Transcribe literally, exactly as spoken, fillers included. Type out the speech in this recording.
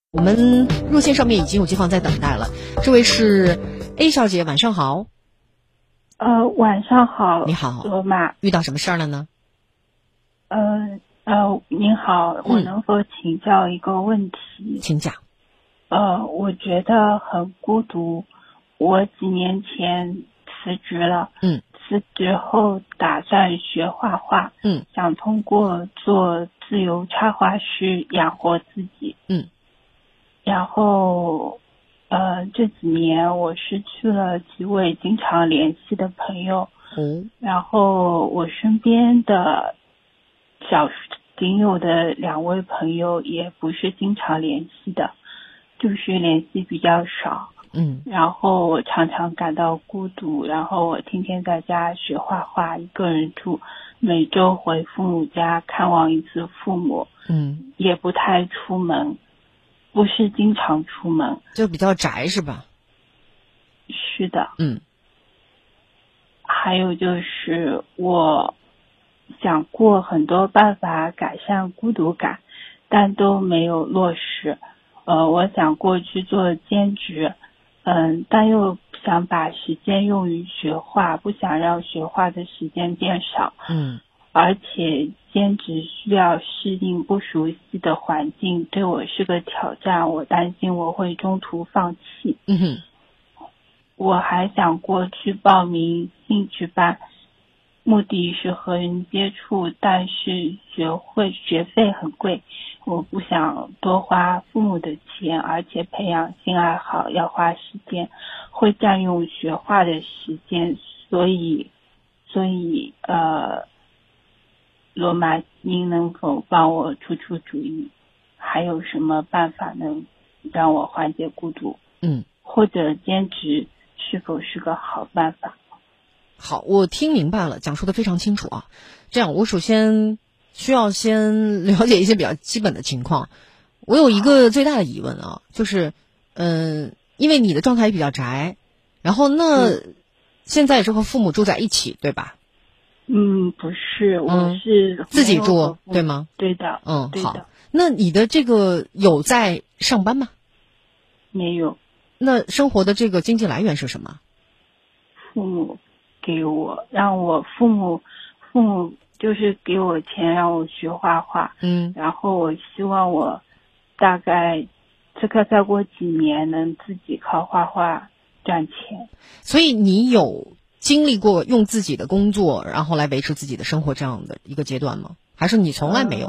我们热线上面已经有街坊在等待了，这位是 A 小姐，晚上好。 呃，晚上好， 你好， 罗马。 遇到什么事儿了呢？ 呃呃，您好， 嗯我能否请教一个问题？ 请讲。 呃，我觉得很孤独。我几年前辞职了， 嗯， 辞职后打算学画画， 嗯， 想通过做自由插画师养活自己， 嗯， 然后呃这几年我失去了几位经常联系的朋友， 哦， 然后我身边的小仅有的两位朋友也不是经常联系的，就是联系比较少。 嗯， 然后我常常感到孤独，然后我天天在家学画画，一个人住，每周回父母家看望一次父母， 嗯， 也不太出门，不是经常出门。 就比较宅是吧？ 是的。 嗯， 还有就是我想过很多办法改善孤独感，但都没有落实。呃，我想过去做兼职，嗯，但又想把时间用于学画，不想让学画的时间变少。 嗯， 而且兼职需要适应不熟悉的环境，对我是个挑战，我担心我会中途放弃。 嗯哼， 我还想过去报名兴趣班，目的是和人接触，但是学会学费很贵，我不想多花父母的钱，而且培养新爱好要花时间，会占用学画的时间，所以所以呃罗马，您能否帮我出出主意？还有什么办法能让我缓解孤独？ 嗯， 或者兼职是否是个好办法？ 好，我听明白了，讲述的非常清楚啊。这样，我首先需要先了解一些比较基本的情况。我有一个最大的疑问啊，就是，嗯，因为你的状态也比较宅，然后那、嗯、现在也是和父母住在一起，对吧？ 嗯，不是，我是自己住，对吗？ 对的， 嗯， 对的。 好。那你的这个有在上班吗？ 没有。 那生活的这个经济来源是什么？ 父母给我，让我父母父母就是给我钱让我学画画， 嗯， 然后我希望我大概这个再过几年能自己靠画画赚钱。 所以你有经历过用自己的工作然后来维持自己的生活这样的一个阶段吗？还是你从来没有？